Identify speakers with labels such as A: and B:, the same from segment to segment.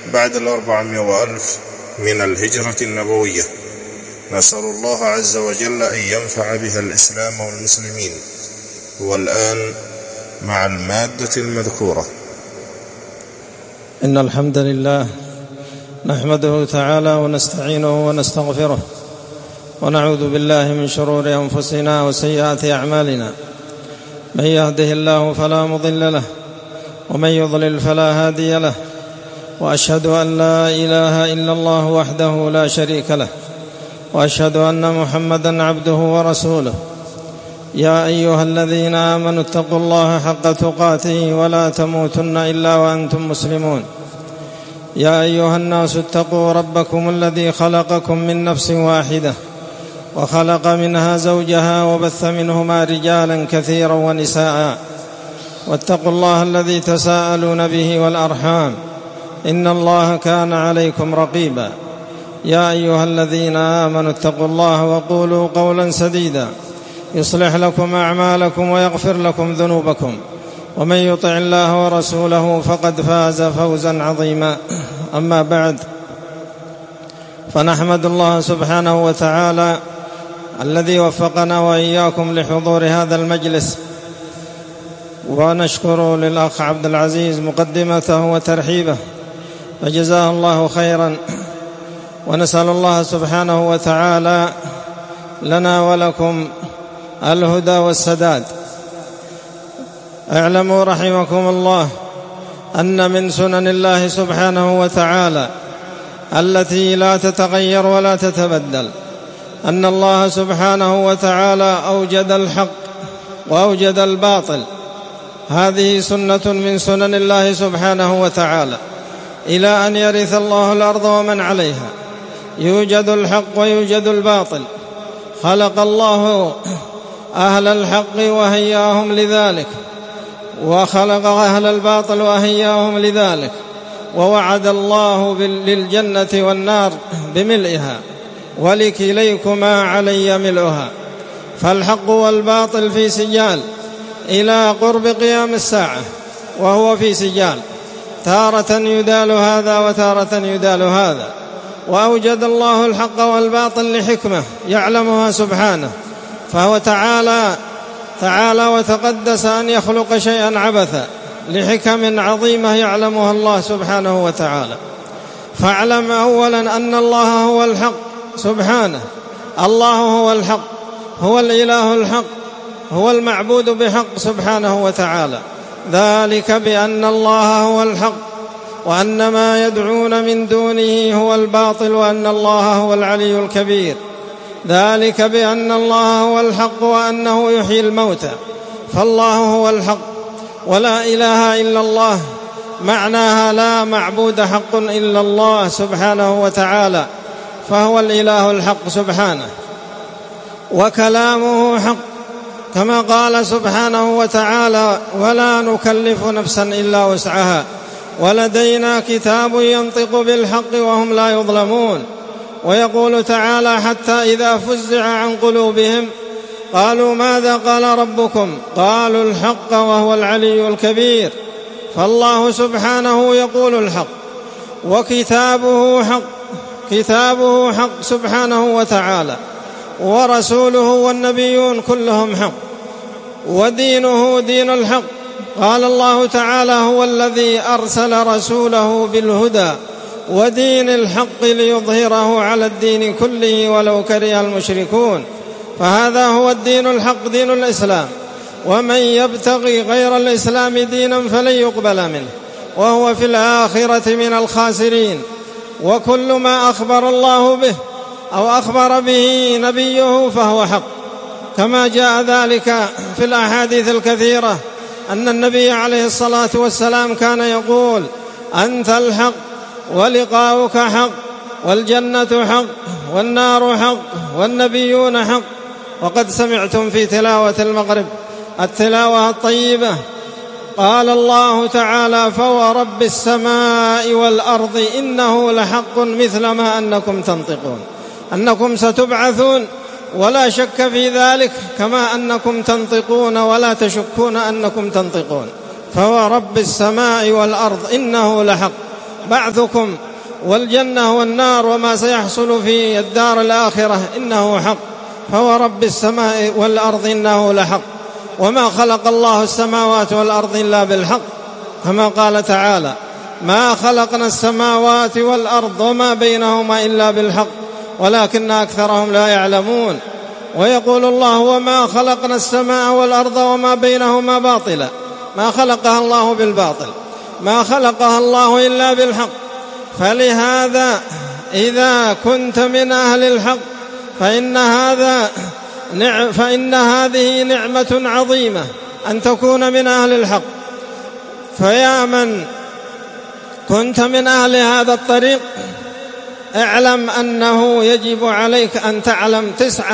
A: بعد 400,000 من الهجرة النبوية. نسأل الله عز وجل أن ينفع بها الإسلام والمسلمين. والآن مع المادة المذكورة.
B: إن الحمد لله نحمده تعالى ونستعينه ونستغفره، ونعوذ بالله من شرور أنفسنا وسيئات أعمالنا. من يهده الله فلا مضل له، ومن يضلل فلا هادي له، وأشهد أن لا إله إلا الله وحده لا شريك له، وأشهد أن محمدا عبده ورسوله. يا أيها الذين آمنوا اتقوا الله حق تقاته ولا تموتن إلا وأنتم مسلمون. يا أيها الناس اتقوا ربكم الذي خلقكم من نفس واحدة، وخلق منها زوجها، وبث منهما رجالا كثيرا ونساء. واتقوا الله الذي تساءلون به والأرحام، إن الله كان عليكم رقيبا. يا أيها الذين آمنوا اتقوا الله وقولوا قولا سديدا يصلح لكم أعمالكم ويغفر لكم ذنوبكم، ومن يطع الله ورسوله فقد فاز فوزا عظيما. أما بعد، فنحمد الله سبحانه وتعالى الذي وفقنا وإياكم لحضور هذا المجلس، ونشكر للأخ عبد العزيز مقدمته وترحيبه، فجزاه الله خيرا. ونسأل الله سبحانه وتعالى لنا ولكم الهدى والسداد. اعلموا رحمكم الله أن من سنن الله سبحانه وتعالى التي لا تتغير ولا تتبدل أن الله سبحانه وتعالى أوجد الحق وأوجد الباطل. هذه سنة من سنن الله سبحانه وتعالى إلى أن يرث الله الأرض ومن عليها. يوجد الحق ويوجد الباطل. خلق الله أهل الحق وهياهم لذلك، وخلق أهل الباطل وهياهم لذلك، ووعد الله للجنة والنار بملئها، ولكليكما علي ملؤها. فالحق والباطل في سجال إلى قرب قيام الساعة، وهو في سجال، تارة يدال هذا وتارة يدال هذا. وأوجد الله الحق والباطل لحكمة يعلمها سبحانه، فهو تعالى وتقدس أن يخلق شيئا عبثا لحكم عظيمة يعلمها الله سبحانه وتعالى. فاعلم أولا أن الله هو الحق سبحانه. الله هو الحق، هو الإله الحق، هو المعبود بحق سبحانه وتعالى. ذلك بأن الله هو الحق، وأن ما يدعون من دونه هو الباطل، وأن الله هو العلي الكبير. ذلك بأن الله هو الحق، وأنه يحيي الموتى. فالله هو الحق، ولا إله إلا الله معناها لا معبود حق إلا الله سبحانه وتعالى، فهو الإله الحق سبحانه. وكلامه حق كما قال سبحانه وتعالى: ولا نكلف نفسا إلا وسعها، ولدينا كتاب ينطق بالحق وهم لا يظلمون. ويقول تعالى: حتى إذا فزع عن قلوبهم قالوا ماذا قال ربكم؟ قالوا الحق وهو العلي الكبير. فالله سبحانه يقول الحق، وكتابه حق، كتابه حق سبحانه وتعالى، ورسوله والنبيون كلهم حق، ودينه دين الحق. قال الله تعالى: هو الذي أرسل رسوله بالهدى ودين الحق ليظهره على الدين كله ولو كره المشركون. فهذا هو الدين الحق، دين الإسلام. ومن يبتغي غير الإسلام دينا فلن يقبل منه وهو في الآخرة من الخاسرين. وكل ما أخبر الله به أو أخبر به نبيه فهو حق، كما جاء ذلك في الأحاديث الكثيرة أن النبي عليه الصلاة والسلام كان يقول: أنت الحق، ولقاؤك حق، والجنة حق، والنار حق، والنبيون حق. وقد سمعتم في تلاوة المغرب التلاوة الطيبة قال الله تعالى: فورب السماء والأرض إنه لحق مثل ما أنكم تنطقون. أنكم ستبعثون ولا شك في ذلك، كما أنكم تنطقون ولا تشكون أنكم تنطقون. فورب السماء والأرض إنه لحق. بعثكم والجنة والنار وما سيحصل في الدار الآخرة إنه حق، فورب السماء والأرض إنه لحق، وما خلق الله السماوات والأرض إلا بالحق، كما قال تعالى: ما خلقنا السماوات والأرض وما بينهما إلا بالحق ولكن أكثرهم لا يعلمون. ويقول الله: وما خلقنا السماء والأرض وما بينهما باطلا، ما خلقها الله بالباطل، ما خلقها الله إلا بالحق. فلهذا إذا كنت من أهل الحق فإن هذه نعمة عظيمة أن تكون من أهل الحق. فيا من كنت من أهل هذا الطريق اعلم أنه يجب عليك أن تعلم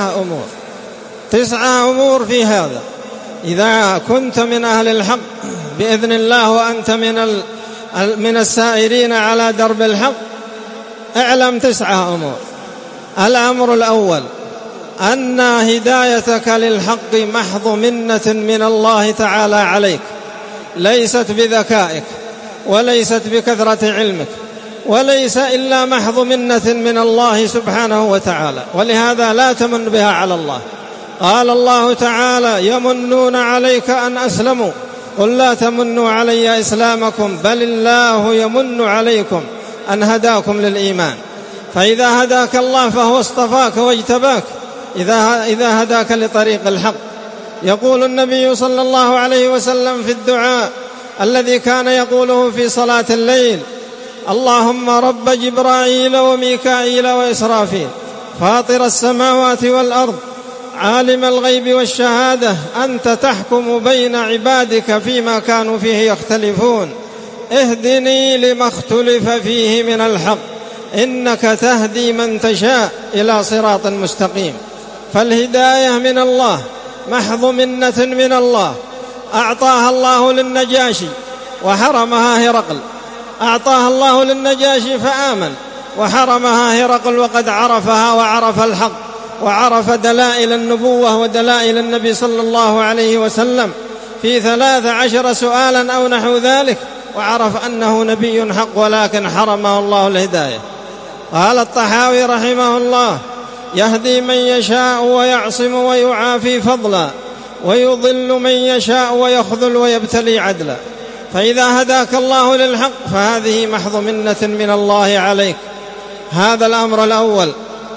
B: 9 أمور في هذا. إذا كنت من أهل الحق بإذن الله وأنت من السائرين على درب الحق، اعلم 9 أمور. الأمر الأول: أن هدايتك للحق محض منة من الله تعالى عليك، ليست بذكائك وليست بكثرة علمك، وليس إلا محض منة من الله سبحانه وتعالى، ولهذا لا تمن بها على الله. قال الله تعالى: يمنون عليك أن أسلموا، قل لا تمنوا علي إسلامكم بل الله يمن عليكم أن هداكم للإيمان. فإذا هداك الله فهو اصطفاك واجتباك إذا هداك لطريق الحق. يقول النبي صلى الله عليه وسلم في الدعاء الذي كان يقوله في صلاة الليل: اللهم رب جبرائيل وميكائيل وإسرافيل فاطر السماوات والأرض عالم الغيب والشهادة أنت تحكم بين عبادك فيما كانوا فيه يختلفون اهدني لما اختلف فيه من الحق إنك تهدي من تشاء إلى صراط مستقيم. فالهداية من الله محض منة من الله، أعطاها الله للنجاشي وحرمها هرقل، أعطاها الله للنجاشي فآمن، وحرمها هرقل وقد عرفها وعرف الحق وعرف دلائل النبوة ودلائل النبي صلى الله عليه وسلم في 13 سؤالا أو نحو ذلك، وعرف أنه نبي حق ولكن حرمه الله الهداية. قال الطحاوي رحمه الله: يهدي من يشاء ويعصم ويعافي فضلا ويضل من يشاء ويخذل ويبتلي عدلا. فإذا هداك الله للحق فهذه محض منة من الله عليك. هذا الأمر الأول.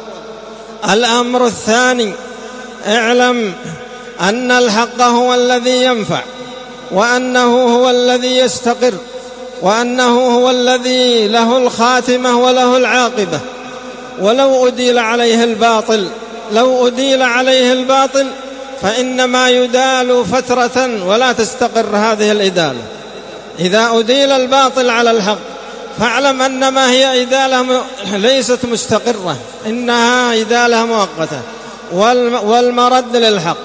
B: الأمر الثاني: اعلم أن الحق هو الذي ينفع، وأنه هو الذي يستقر، وأنه هو الذي له الخاتمة وله العاقبة. ولو أديل عليه الباطل فإنما يدال فترة ولا تستقر هذه الإدالة. إذا أديل الباطل على الحق فاعلم أن ما هي إدالة ليست مستقرة، إنها إدالة مؤقتة. والمرد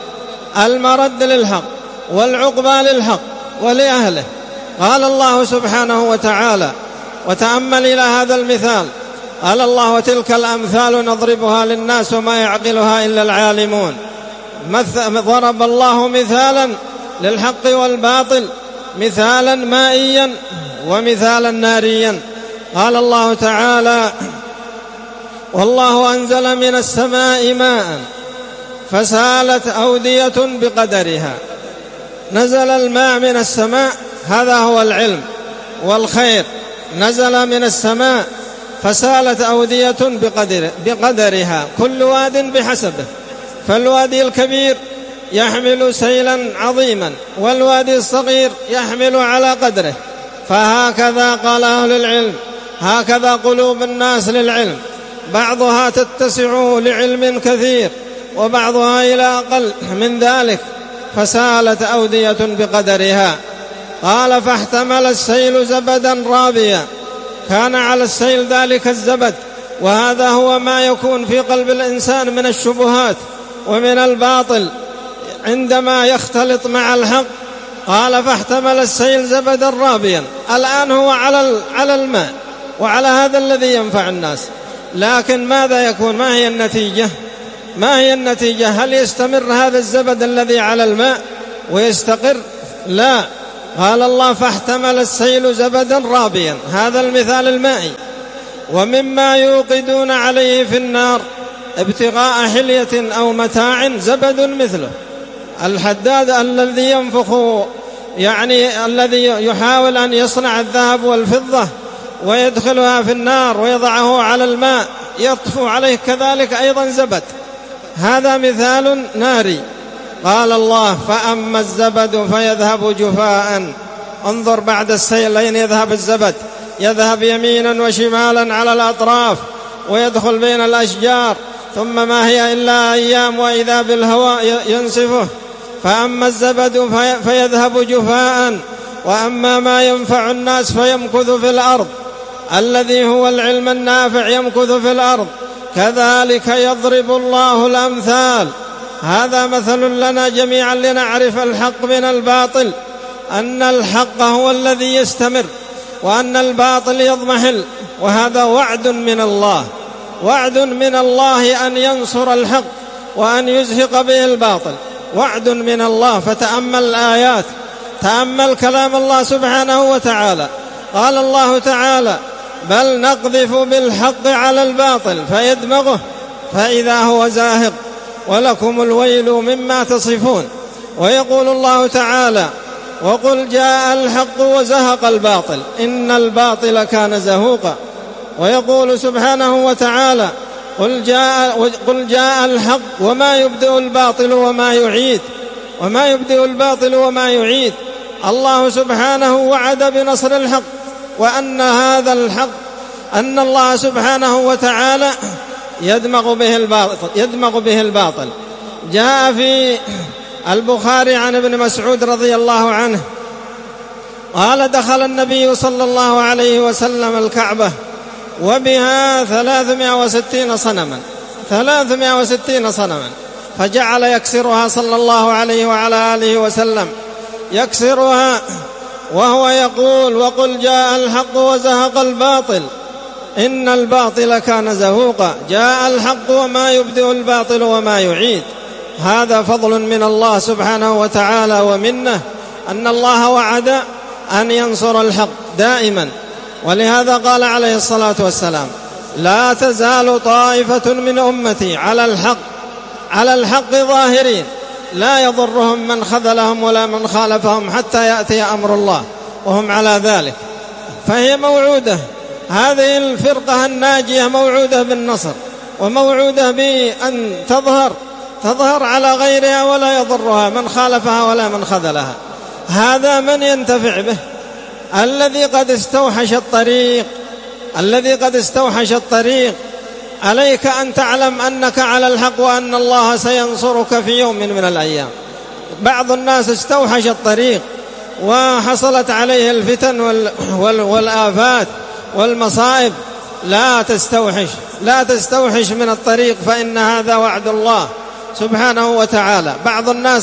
B: للحق والعقبى للحق ولأهله. قال الله سبحانه وتعالى: وتأمل إلى هذا المثال، قال الله: وتلك الأمثال نضربها للناس وما يعقلها إلا العالمون. ضرب الله مثالا للحق والباطل، مثالا مائيا ومثالا ناريا. قال الله تعالى: والله أنزل من السماء ماء فسالت أودية بقدرها. نزل الماء من السماء، هذا هو العلم والخير، نزل من السماء فسالت أودية بقدرها، كل واد بحسبه. فالوادي الكبير يحمل سيلا عظيما والوادي الصغير يحمل على قدره. فهكذا قال أهل العلم، هكذا قلوب الناس للعلم، بعضها تتسع لعلم كثير وبعضها إلى أقل من ذلك، فسالت أودية بقدرها. قال: فاحتمل السيل زبدا رابيا، كان على السيل ذلك الزبد، وهذا هو ما يكون في قلب الإنسان من الشبهات ومن الباطل عندما يختلط مع الحق. قال: فاحتمل السيل زبدا رابيا، الآن هو على الماء وعلى هذا الذي ينفع الناس، لكن ماذا يكون؟ ما هي النتيجة؟ هل يستمر هذا الزبد الذي على الماء ويستقر؟ لا، قال الله فاحتمل السيل زبدا رابيا، هذا المثال المائي. ومما يوقدون عليه في النار ابتغاء حلية أو متاع زبد مثله. الحداد الذي ينفخ يعني الذي يحاول أن يصنع الذهب والفضة ويدخلها في النار ويضعه على الماء يطفو عليه كذلك أيضا زبد، هذا مثال ناري. قال الله فأما الزبد فيذهب جفاء. انظر بعد السيل أين يذهب الزبد؟ يذهب يمينا وشمالا على الأطراف ويدخل بين الأشجار، ثم ما هي إلا أيام وإذا بالهواء ينسفه. فأما الزبد فيذهب جفاء، وأما ما ينفع الناس فيمكث في الأرض، الذي هو العلم النافع يمكث في الأرض. كذلك يضرب الله الأمثال. هذا مثل لنا جميعا لنعرف الحق من الباطل، أن الحق هو الذي يستمر وأن الباطل يضمحل. وهذا وعد من الله، وعد من الله أن ينصر الحق وأن يزهق به الباطل، وعد من الله. فتأمل الآيات، تأمل كلام الله سبحانه وتعالى. قال الله تعالى بل نقذف بالحق على الباطل فيدمغه فإذا هو زاهق ولكم الويل مما تصفون. ويقول الله تعالى وقل جاء الحق وزهق الباطل إن الباطل كان زهوقا. ويقول سبحانه وتعالى قل جاء الحق وما يبدئ الباطل وما يعيد، وما يبدئ الباطل وما يعيد. الله سبحانه وعد بنصر الحق، وأن هذا الحق أن الله سبحانه وتعالى يدمغ به الباطل. جاء في البخاري عن ابن مسعود رضي الله عنه قال دخل النبي صلى الله عليه وسلم الكعبة وبها 360 صنما، فجعل يكسرها صلى الله عليه وعلى آله وسلم، يكسرها وهو يقول وقل جاء الحق وزهق الباطل إن الباطل كان زهوقا. جاء الحق وما يبدئ الباطل وما يعيد. هذا فضل من الله سبحانه وتعالى ومنه، أن الله وعد أن ينصر الحق دائما. ولهذا قال عليه الصلاة والسلام لا تزال طائفة من أمتي على الحق ظاهرين لا يضرهم من خذلهم ولا من خالفهم حتى يأتي أمر الله وهم على ذلك. فهي موعودة، هذه الفرقة الناجية موعودة بالنصر، وموعودة بأن تظهر على غيرها ولا يضرها من خالفها ولا من خذلها. هذا من ينتفع به؟ الذي قد استوحش الطريق. عليك أن تعلم أنك على الحق وأن الله سينصرك في يوم من الأيام. بعض الناس استوحش الطريق وحصلت عليه الفتن والآفات والمصائب. لا تستوحش من الطريق، فإن هذا وعد الله سبحانه وتعالى. بعض الناس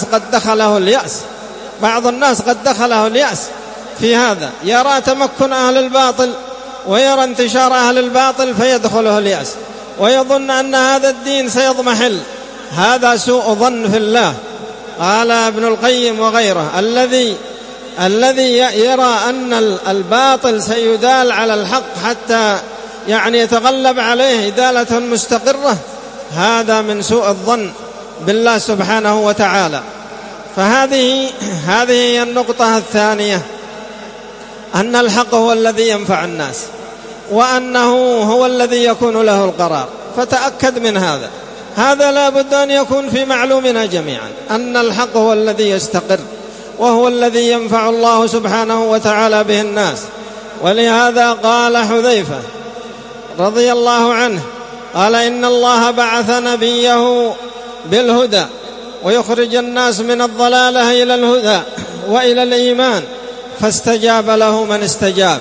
B: قد دخله اليأس في هذا، يرى تمكن أهل الباطل ويرى انتشار أهل الباطل فيدخله اليأس ويظن أن هذا الدين سيضمحل. هذا سوء ظن في الله. قال ابن القيم وغيره الذي يرى أن الباطل سيدال على الحق حتى يتغلب عليه إدالة مستقرة، هذا من سوء الظن بالله سبحانه وتعالى. فهذه هي النقطة الثانية، أن الحق هو الذي ينفع الناس، وأنه هو الذي يكون له القرار. فتأكد من هذا لا بد أن يكون في معلومنا جميعا، أن الحق هو الذي يستقر وهو الذي ينفع الله سبحانه وتعالى به الناس. ولهذا قال حذيفة رضي الله عنه قال إن الله بعث نبيه بالهدى ويخرج الناس من الضلالة إلى الهدى وإلى الإيمان، فاستجاب له من استجاب،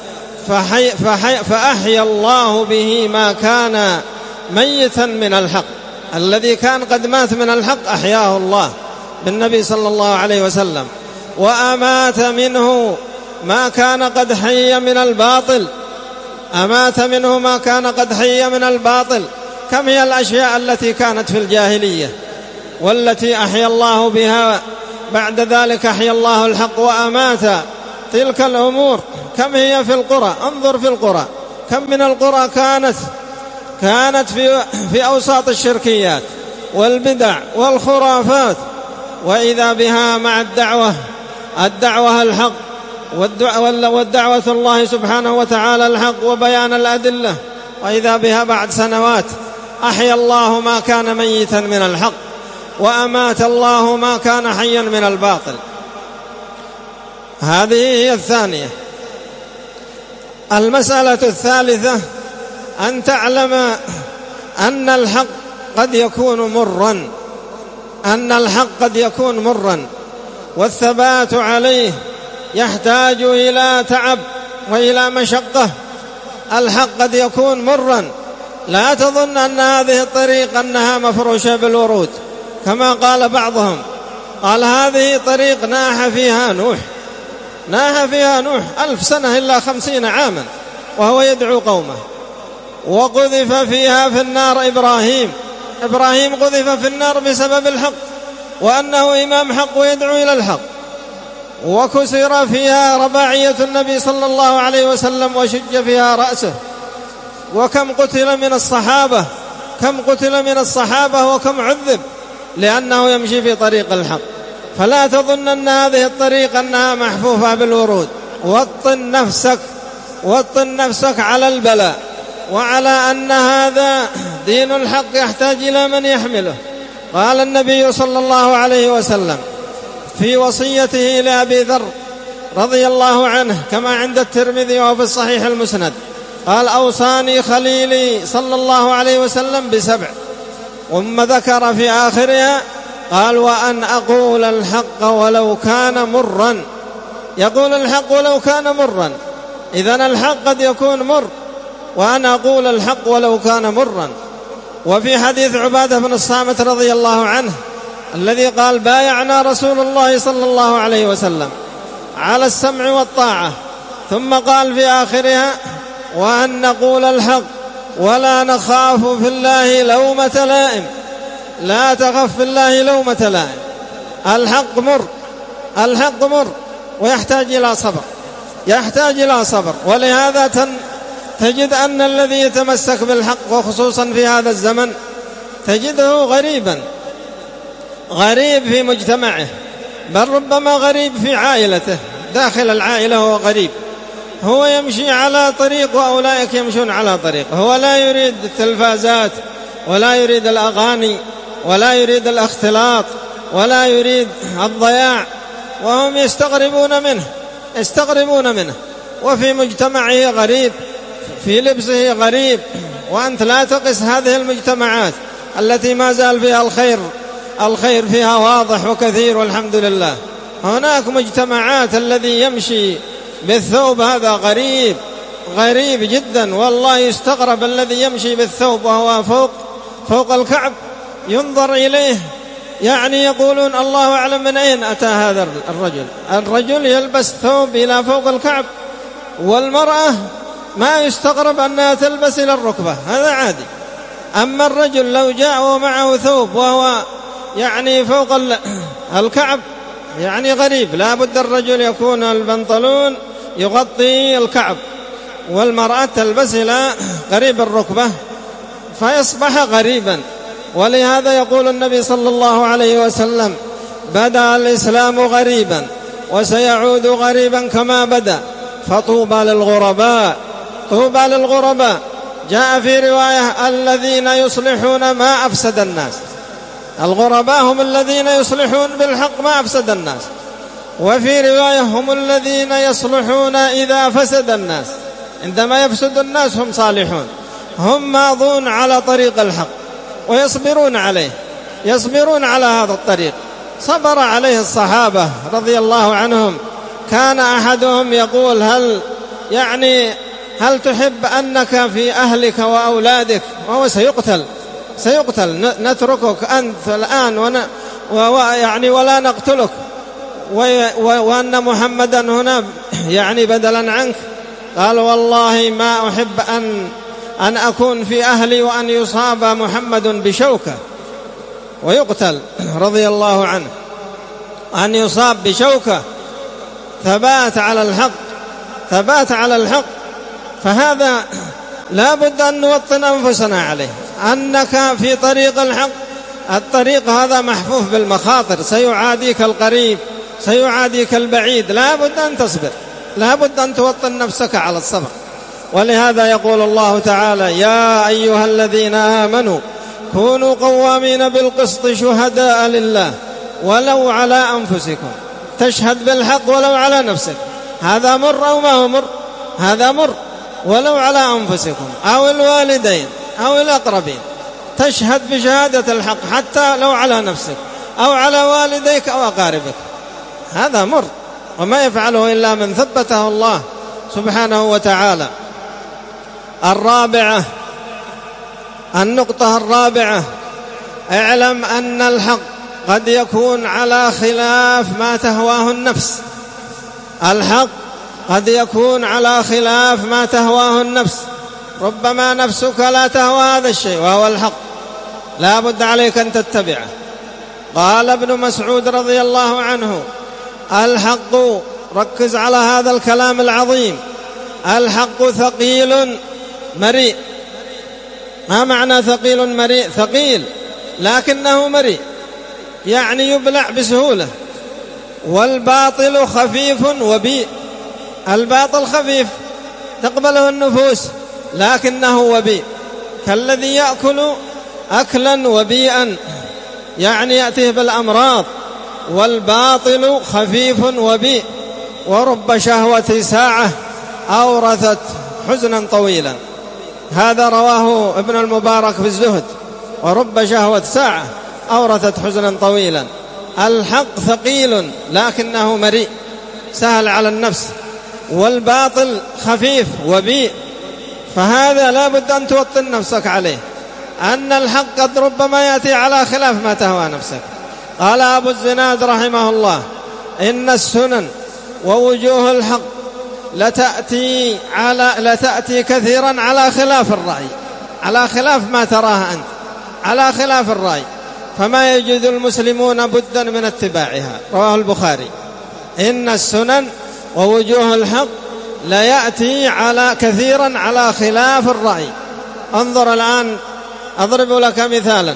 B: فأحيا الله به ما كان ميتا من الحق. الذي كان قد مات من الحق أحياه الله بالنبي صلى الله عليه وسلم، وأمات منه ما كان قد حي من الباطل. كم هي الأشياء التي كانت في الجاهلية والتي أحيا الله بها بعد ذلك أحيا الله الحق وأمات تلك الأمور. كم هي في القرى؟ انظر في القرى، كم من القرى كانت في أوساط الشركيات والبدع والخرافات، وإذا بها مع الدعوة الحق والدعوة الله سبحانه وتعالى الحق وبيان الأدلة، وإذا بها بعد سنوات أحيا الله ما كان ميتا من الحق وأمات الله ما كان حيا من الباطل. هذه هي الثانية. المسألة الثالثة أن تعلم أن الحق قد يكون مرا، والثبات عليه يحتاج إلى تعب وإلى مشقة. الحق قد يكون مرا، لا تظن أن هذه الطريق أنها مفروشة بالورود كما قال بعضهم، قال هذه طريق ناح فيها نوح 1000 سنة إلا 50 عاما وهو يدعو قومه، وقذف فيها في النار إبراهيم قذف في النار بسبب الحق وأنه إمام حق ويدعو إلى الحق، وكسر فيها رباعية النبي صلى الله عليه وسلم وشج فيها رأسه. وكم قتل من الصحابة وكم عذب لأنه يمشي في طريق الحق. فلا تظن أن هذه الطريق أنها محفوفة بالورود. وطن نفسك على البلاء وعلى أن هذا دين الحق يحتاج إلى من يحمله. قال النبي صلى الله عليه وسلم في وصيته لأبي ذر رضي الله عنه كما عند الترمذي وفي الصحيح المسند، قال أوصاني خليلي صلى الله عليه وسلم ب7، ثم ذكر في آخرها قال وأن أقول الحق ولو كان مرا. يقول الحق ولو كان مرا، إذن الحق قد يكون مر، وأن أقول الحق ولو كان مرا. وفي حديث عبادة بن الصامت رضي الله عنه الذي قال بايعنا رسول الله صلى الله عليه وسلم على السمع والطاعة، ثم قال في آخرها وأن نقول الحق ولا نخاف في الله لومة لائم. لا تخف في الله لومة لائم. الحق مر ويحتاج إلى صبر. ولهذا تجد أن الذي يتمسك بالحق وخصوصا في هذا الزمن تجده غريب في مجتمعه، بل ربما غريب في عائلته، داخل العائلة هو غريب، هو يمشي على طريق وأولئك يمشون على طريق. هو لا يريد التلفازات ولا يريد الأغاني ولا يريد الاختلاط ولا يريد الضياع، وهم يستغربون منه وفي مجتمعه غريب، في لبسه غريب. وأنت لا تقس هذه المجتمعات التي ما زال فيها الخير فيها واضح وكثير والحمد لله. هناك مجتمعات الذي يمشي بالثوب هذا غريب جدا، والله يستغرب الذي يمشي بالثوب وهو فوق الكعب، ينظر إليه يعني يقولون الله أعلم من أين أتى هذا الرجل يلبس ثوب إلى فوق الكعب، والمرأة ما يستغرب أنها تلبس إلى الركبة، هذا عادي. أما الرجل لو جاء ومعه ثوب وهو يعني فوق الكعب يعني غريب، لا بد الرجل يكون البنطلون يغطي الكعب، والمرأة تلبس إلى قريب الركبة فيصبح غريبا. ولهذا يقول النبي صلى الله عليه وسلم بدأ الإسلام غريبا وسيعود غريبا كما بدأ، فطوبى للغرباء. جاء في رواية الذين يصلحون ما أفسد الناس. الغرباء هم الذين يصلحون بالحق ما أفسد الناس، وفي رواية هم الذين يصلحون إذا فسد الناس. عندما يفسد الناس هم صالحون، هم ماضون على طريق الحق ويصبرون على هذا الطريق. صبر عليه الصحابة رضي الله عنهم. كان أحدهم يقول هل تحب أنك في أهلك وأولادك، وهو سيقتل نتركك أنت الآن ولا نقتلك، وأن محمدا هنا بدلا عنك؟ قال والله ما أحب أن أكون في أهلي وأن يصاب محمد بشوكة ويقتل رضي الله عنه. أن يصاب بشوكة ثبات على الحق، فهذا لا بد أن نوطن أنفسنا عليه، أنك في طريق الحق. الطريق هذا محفوف بالمخاطر، سيعاديك القريب، سيعاديك البعيد، لا بد أن تصبر، لا بد أن توطن نفسك على الصبر. ولهذا يقول الله تعالى: يا أيها الذين آمنوا كونوا قوامين بالقسط شهداء لله ولو على أنفسكم. تشهد بالحق ولو على نفسك، هذا مر أو ما هو مر؟ هذا مر. ولو على أنفسكم أو الوالدين أو الأقربين، تشهد بشهادة الحق حتى لو على نفسك أو على والديك أو أقاربك، هذا مر، وما يفعله إلا من ثبته الله سبحانه وتعالى. النقطة الرابعة: اعلم أن الحق قد يكون على خلاف ما تهواه النفس. الحق قد يكون على خلاف ما تهواه النفس، ربما نفسك لا تهوى هذا الشيء وهو الحق، لا بد عليك أن تتبعه. قال ابن مسعود رضي الله عنه: الحق، ركز على هذا الكلام العظيم، الحق ثقيل مريء. ما معنى ثقيل مريء؟ ثقيل لكنه مريء، يعني يبلع بسهولة. والباطل خفيف وبيء، الباطل خفيف تقبله النفوس لكنه وبيء، كالذي يأكل أكلا وبيئا، يعني يأتيه بالأمراض. والباطل خفيف وبيء، ورب شهوة ساعة أورثت حزنا طويلا. هذا رواه ابن المبارك في الزهد: ورب شهوة ساعة أورثت حزنا طويلا. الحق ثقيل لكنه مريء، سهل على النفس، والباطل خفيف وبيء، فهذا لا بد أن توطن نفسك عليه، أن الحق قد ربما يأتي على خلاف ما تهوى نفسك. قال أبو الزناد رحمه الله: إن السنن ووجوه الحق لتأتي كثيرا على خلاف الرأي، على خلاف ما تراه أنت، على خلاف الرأي، فما يجد المسلمون بدا من اتباعها. رواه البخاري: إن السنن ووجوه الحق ليأتي كثيرا على خلاف الرأي. انظر الآن، أضرب لك مثالا.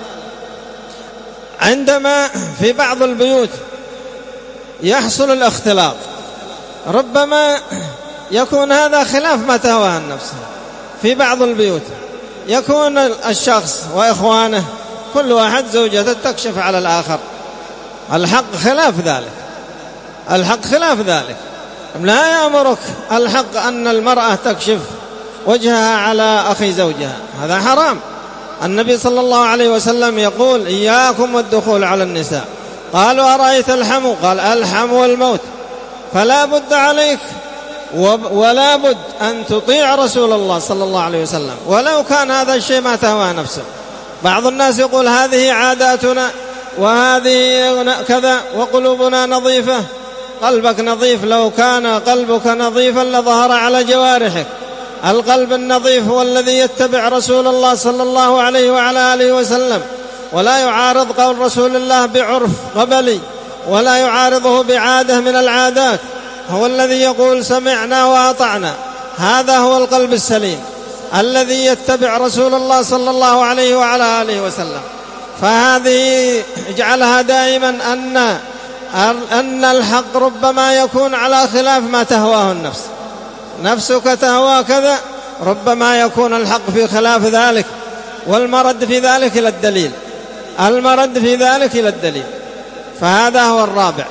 B: عندما في بعض البيوت يحصل الاختلاط، ربما يكون هذا خلاف ما تهواه النفس. في بعض البيوت يكون الشخص وإخوانه كل واحد زوجته تكشف على الآخر، الحق خلاف ذلك، الحق خلاف ذلك. لا يأمرك الحق أن المرأة تكشف وجهها على أخي زوجها، هذا حرام. النبي صلى الله عليه وسلم يقول: إياكم والدخول على النساء. قالوا: أرأيت الحمو؟ قال: الحم والموت. فلا بد عليك ولا بد أن تطيع رسول الله صلى الله عليه وسلم ولو كان هذا الشيء ما تهوى نفسه. بعض الناس يقول: هذه عاداتنا وهذه كذا وقلوبنا نظيفة. قلبك نظيف، لو كان قلبك نظيفا لظهر على جوارحك. القلب النظيف هو الذي يتبع رسول الله صلى الله عليه وعلى آله وسلم، ولا يعارض قول رسول الله بعرف قبلي، ولا يعارضه بعادة من العادات. هو الذي يقول: سمعنا وأطعنا. هذا هو القلب السليم الذي يتبع رسول الله صلى الله عليه وعلى آله وسلم. فهذه اجعلها دائما أن الحق ربما يكون على خلاف ما تهواه النفس. نفسك تهوى كذا، ربما يكون الحق في خلاف ذلك، والمرد في ذلك إلى الدليل، المرد في ذلك إلى الدليل. فهذا هو الرابع.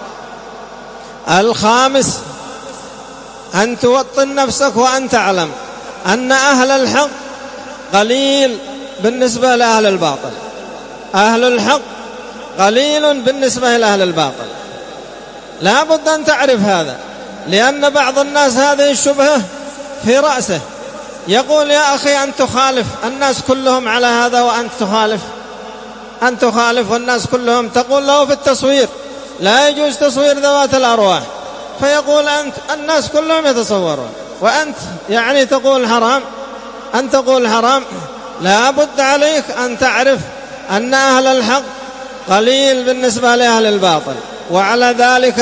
B: الخامس: أن توطن نفسك وأن تعلم أن أهل الحق قليل بالنسبة لأهل الباطل. أهل الحق قليل بالنسبة لأهل الباطل، لا بد أن تعرف هذا، لأن بعض الناس هذه الشبهة في رأسه، يقول: يا أخي أنت تخالف، الناس كلهم على هذا وأنت تخالف، أنت تخالف، والناس كلهم. تقول له في التصوير: لا يجوز تصوير ذوات الأرواح، فيقول: أنت الناس كلهم يتصورون وأنت يعني تقول حرام، أن تقول حرام. لا بد عليك أن تعرف أن أهل الحق قليل بالنسبة لأهل الباطل، وعلى ذلك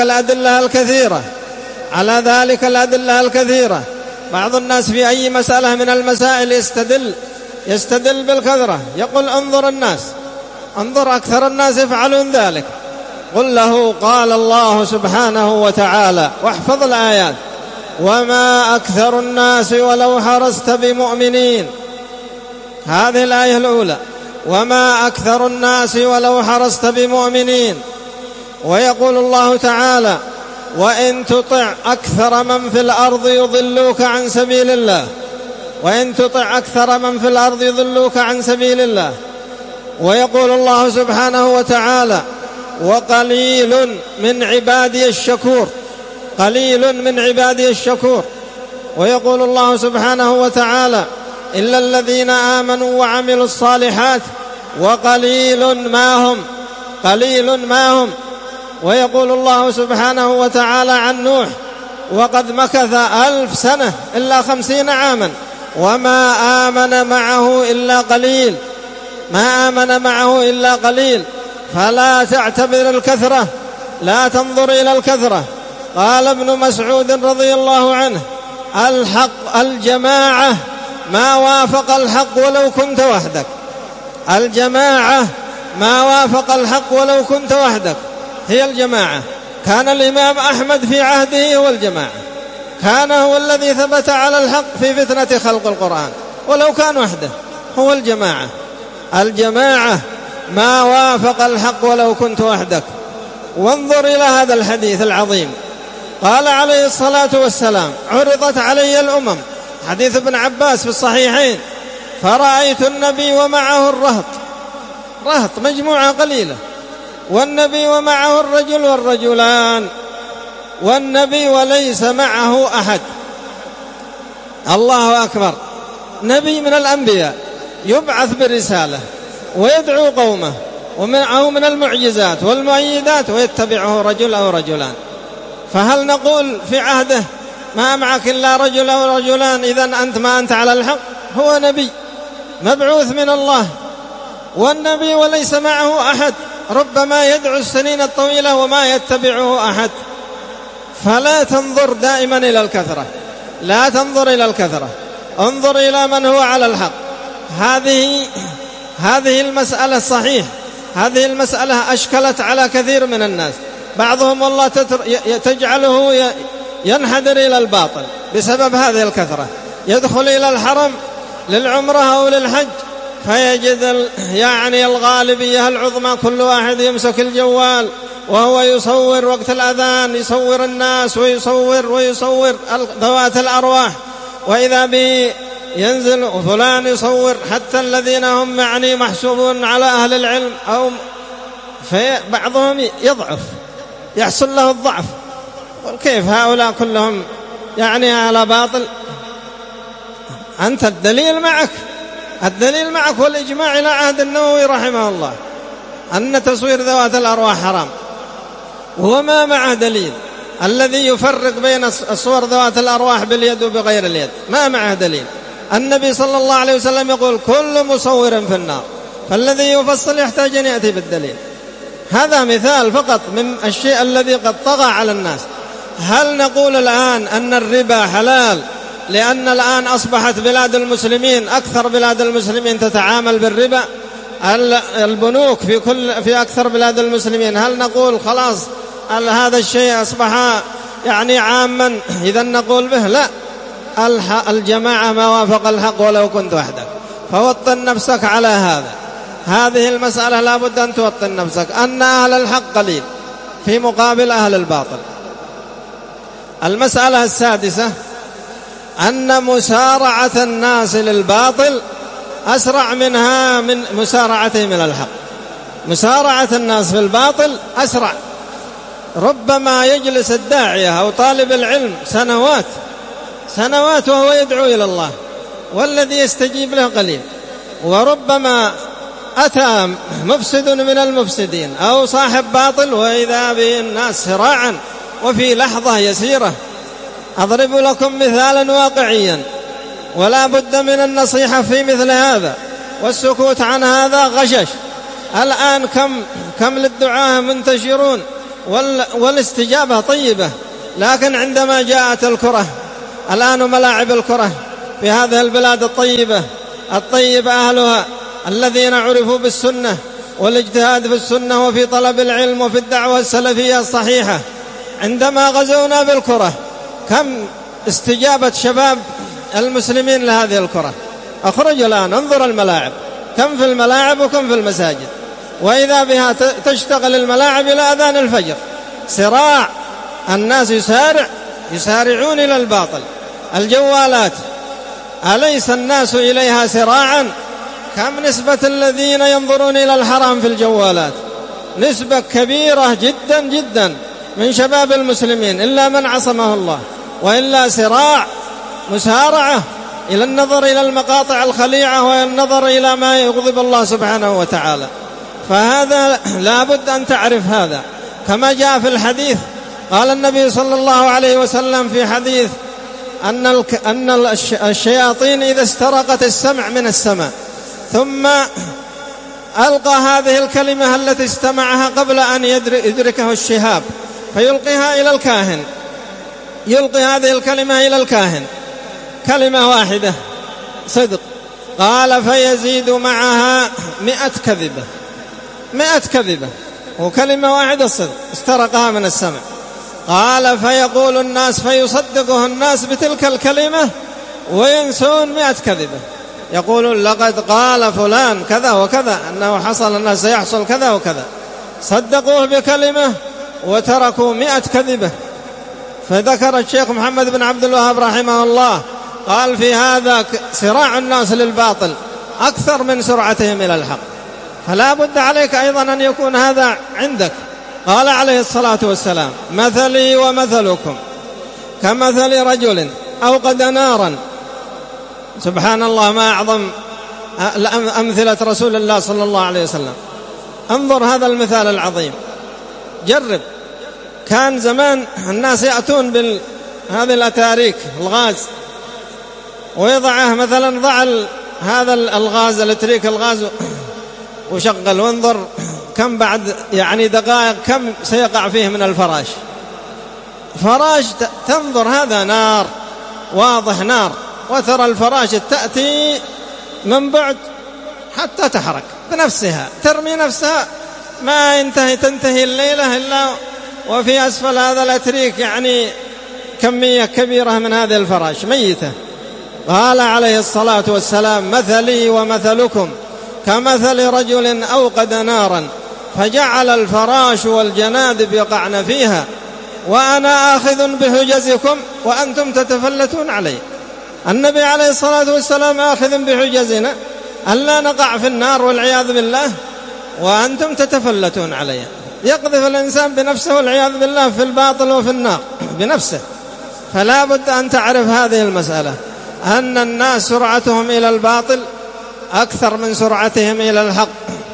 B: الأدلة الكثيرة. بعض الناس في أي مسألة من المسائل يستدل بالكثرة، يقول انظر أكثر الناس يفعلون ذلك. قل له قال الله سبحانه وتعالى، واحفظ الآيات: وما أكثر الناس ولو حرصت بمؤمنين. هذه الآية الأولى: وما أكثر الناس ولو حرصت بمؤمنين. ويقول الله تعالى: وإن تطع أكثر من في الأرض يضلوك عن سبيل الله. ويقول الله سبحانه وتعالى: وقليل من عبادي الشكور. ويقول الله سبحانه وتعالى: إلا الذين آمنوا وعملوا الصالحات وقليل ما هم. ويقول الله سبحانه وتعالى عن نوح: وقد مكث 1000 سنة إلا 50 عاما وما آمن معه إلا قليل. فلا تعتبر الكثرة، لا تنظر إلى الكثرة. قال ابن مسعود رضي الله عنه: الجماعة ما وافق الحق ولو كنت وحدك. هي الجماعة. كان الإمام أحمد في عهده هو الجماعة، كان هو الذي ثبت على الحق في فتنة خلق القرآن، ولو كان وحده هو الجماعة. الجماعة ما وافق الحق ولو كنت وحدك. وانظر إلى هذا الحديث العظيم. قال عليه الصلاة والسلام: عرضت علي الأمم، حديث ابن عباس في الصحيحين: فرأيت النبي ومعه رهط مجموعة قليلة، والنبي ومعه الرجل والرجلان، والنبي وليس معه أحد. الله أكبر! نبي من الأنبياء يبعث برسالة ويدعو قومه ومعه من المعجزات والمؤيدات، ويتبعه رجل أو رجلان. فهل نقول في عهده ما معك إلا رجل أو رجلان إذن أنت ما أنت على الحق؟ هو نبي مبعوث من الله، والنبي وليس معه أحد، ربما يدعو السنين الطويلة وما يتبعه أحد. فلا تنظر دائما إلى الكثرة، لا تنظر إلى الكثرة، انظر إلى من هو على الحق. هذه المسألة صحيح، هذه المسألة أشكلت على كثير من الناس. بعضهم والله تجعله ينحدر إلى الباطل بسبب هذه الكثرة. يدخل إلى الحرم للعمرة أو للحج فيجد الغالبية العظمى كل واحد يمسك الجوال وهو يصور وقت الأذان، يصور الناس ويصور ذوات الأرواح، وإذا به ينزل وفلان يصور، حتى الذين هم محسوبون على أهل العلم أو بعضهم يضعف، يحصل له الضعف. كيف هؤلاء كلهم على باطل؟ أنت الدليل معك والإجماع إلى عهد النووي رحمه الله أن تصوير ذوات الأرواح حرام، وما معه دليل. الذي يفرق بين الصور ذوات الأرواح باليد وبغير اليد ما معه دليل. النبي صلى الله عليه وسلم يقول: كل مصور في النار. فالذي يفصل يحتاج أن يأتي بالدليل. هذا مثال فقط من الشيء الذي قد طغى على الناس. هل نقول الآن أن الربا حلال لأن الآن أصبحت بلاد المسلمين أكثر بلاد المسلمين تتعامل بالربا؟ البنوك في أكثر بلاد المسلمين، هل نقول خلاص هذا الشيء أصبح عاما إذا نقول به؟ لا، الجماعة ما وافق الحق ولو كنت وحدك. فوطن نفسك على هذه المسألة لا بد أن توطن نفسك أن أهل الحق قليل في مقابل أهل الباطل. المسألة السادسة: أن مسارعة الناس للباطل أسرع منها من مسارعتهم إلى الحق. مسارعة الناس في الباطل أسرع. ربما يجلس الداعية أو طالب العلم سنوات وهو يدعو إلى الله والذي يستجيب له قليل، وربما أتى مفسد من المفسدين أو صاحب باطل وإذا به الناس سراعا وفي لحظة يسيرة. أضرب لكم مثالا واقعيا ولا بد من النصيحة في مثل هذا، والسكوت عن هذا غشش. الآن كم للدعاة منتشرون والاستجابة طيبة. لكن عندما جاءت الكرة الآن ملاعب الكرة في هذه البلاد الطيبة أهلها الذين عرفوا بالسنة والاجتهاد في السنة وفي طلب العلم وفي الدعوة السلفية الصحيحة، عندما غزونا بالكرة كم استجابة شباب المسلمين لهذه الكرة. أخرجوا الآن انظر الملاعب، كم في الملاعب وكم في المساجد، وإذا بها تشتغل الملاعب إلى أذان الفجر. صراع الناس يسارعون إلى الباطل. الجوالات أليس الناس إليها سراعا؟ كم نسبة الذين ينظرون إلى الحرام في الجوالات؟ نسبة كبيرة جدا جدا من شباب المسلمين إلا من عصمه الله، وإلا صراع مسارعة إلى النظر إلى المقاطع الخليعة والنظر إلى ما يغضب الله سبحانه وتعالى. فهذا لا بد أن تعرف هذا، كما جاء في الحديث قال النبي صلى الله عليه وسلم في حديث أن الشياطين إذا استرقت السمع من السماء ثم ألقى هذه الكلمة التي استمعها قبل أن يدركه الشهاب فيلقيها إلى الكاهن، يلقي هذه الكلمة إلى الكاهن، كلمة واحدة صدق، قال فيزيد معها 100 كذبة، 100 كذبة وكلمة واحدة صدق استرقها من السمع. قال فيقول الناس فيصدقه الناس بتلك الكلمة وينسون 100 كذبة، يقولون لقد قال فلان كذا وكذا أنه حصل الناس سيحصل كذا وكذا، صدقوه بكلمة وتركوا 100 كذبة. فذكر الشيخ محمد بن عبد الوهاب رحمه الله قال في هذا صراع الناس للباطل أكثر من سرعتهم إلى الحق، فلا بد عليك أيضا أن يكون هذا عندك. قال عليه الصلاة والسلام مثلي ومثلكم كمثل رجل أوقد نارا. سبحان الله، ما أعظم أمثلة رسول الله صلى الله عليه وسلم. انظر هذا المثال العظيم، جرب. كان زمان الناس يأتون بهذه الأتاريك الغاز ويضعه مثلا، ضع هذا الغاز الاتريك الغاز وشغل، وانظر كم بعد يعني دقائق كم سيقع فيه من الفراش. فراش تنظر هذا نار واضح نار، وترى الفراش تأتي من بعد حتى تحرق بنفسها، ترمي نفسها، ما تنتهي الليلة إلا وفي أسفل هذا الأتريك يعني كمية كبيرة من هذه الفراش ميتة. قال عليه الصلاة والسلام مثلي ومثلكم كمثل رجل أوقد نارا فجعل الفراش والجنادب يقعن فيها وأنا آخذ بحجزكم وأنتم تتفلتون علي. النبي عليه الصلاة والسلام آخذ بحجزنا ألا نقع في النار والعياذ بالله وأنتم تتفلتون علي. يقذف الإنسان بنفسه والعياذ بالله في الباطل وفي النار بنفسه. فلا بد أن تعرف هذه المسألة، أن الناس سرعتهم إلى الباطل أكثر من سرعتهم إلى الحق.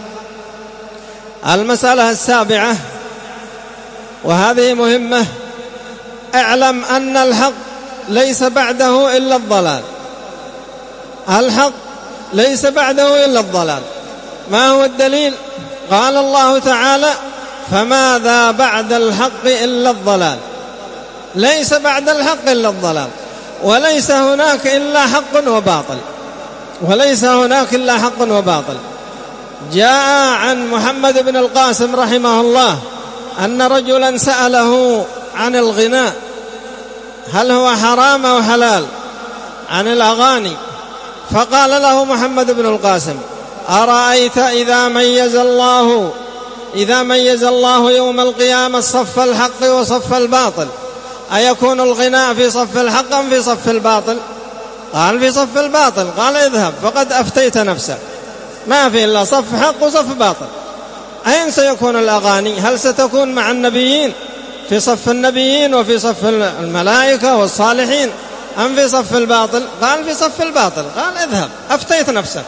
B: المسألة السابعة وهذه مهمة، اعلم أن الحق ليس بعده إلا الضلال. الحق ليس بعده إلا الضلال. ما هو الدليل؟ قال الله تعالى فماذا بعد الحق إلا الضلال. ليس بعد الحق إلا الضلال، وليس هناك إلا حق وباطل، وليس هناك إلا حق وباطل. جاء عن محمد بن القاسم رحمه الله أن رجلا سأله عن الغناء هل هو حرام أو حلال، عن الأغاني، فقال له محمد بن القاسم أرأيت إذا ميز الله يوم القيامة صف الحق وصف الباطل أيكون الغناء في صف الحق أم في صف الباطل؟ قال في صف الباطل. قال اذهب فقد أفتيت نفسك، ما في إلا صف حق وصف باطل. أين سيكون الأغاني؟ هل ستكون مع النبيين في صف النبيين وفي صف الملائكة والصالحين أم في صف الباطل؟ قال في صف الباطل. قال اذهب أفتيت نفسك.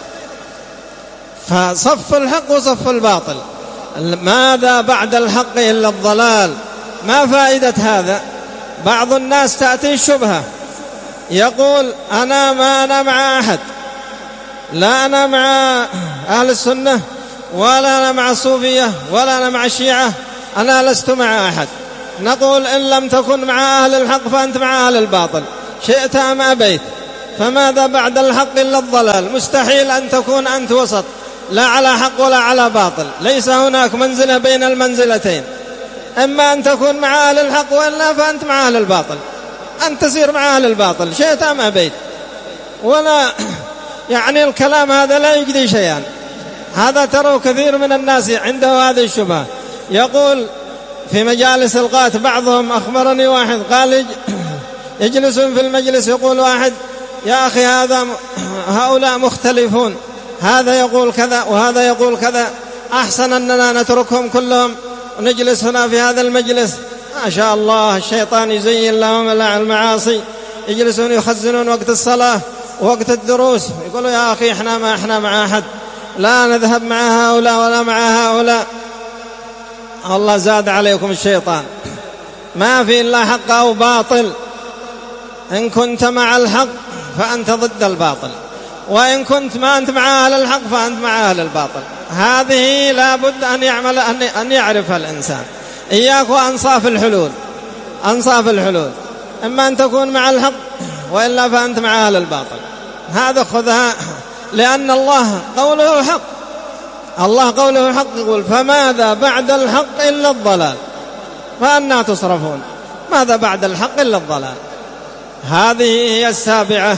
B: فصف الحق وصف الباطل. ماذا بعد الحق إلا الضلال. ما فائدة هذا؟ بعض الناس تأتي الشبهة يقول أنا مع أحد، لا أنا مع أهل السنة ولا أنا مع الصوفية ولا أنا مع الشيعة أنا لست مع أحد. نقول إن لم تكن مع أهل الحق فأنت مع أهل الباطل، شئت أم أبيت. فماذا بعد الحق إلا الضلال. مستحيل أن تكون أنت وسط، لا على حق ولا على باطل، ليس هناك منزلة بين المنزلتين. إما أن تكون مع أهل الحق وإلا فأنت مع أهل الباطل، أن تسير مع أهل الباطل شئت أم أبيت. ولا يعني الكلام هذا لا يجدي شيئا. هذا ترى كثير من الناس عنده هذه الشبهة. يقول في مجالس القات بعضهم، أخبرني واحد قال يجلسون في المجلس يقول واحد يا أخي هؤلاء مختلفون، هذا يقول كذا وهذا يقول كذا، أحسن أننا نتركهم كلهم ونجلس هنا في هذا المجلس. ما شاء الله الشيطان يزين لهم المعاصي، يجلسون يخزنون وقت الصلاة ووقت الدروس، يقولوا يا أخي إحنا مع أحد، لا نذهب مع هؤلاء ولا مع هؤلاء. الله زاد عليكم الشيطان. ما في إلا حق أو باطل. إن كنت مع الحق فأنت ضد الباطل، وإن كنت ما أنت مع أهل الحق فأنت مع أهل الباطل. هذه لا بد أن يعرفها الإنسان. إياك وأنصاف الحلول. أنصاف الحلول إما أن تكون مع الحق وإلا فأنت مع أهل الباطل. هذا خذها، لأن الله قوله حق. الله قوله حق، يقول فماذا بعد الحق إلا الضلال، فأنا تصرفون. ماذا بعد الحق إلا الضلال. هذه هي السابعة.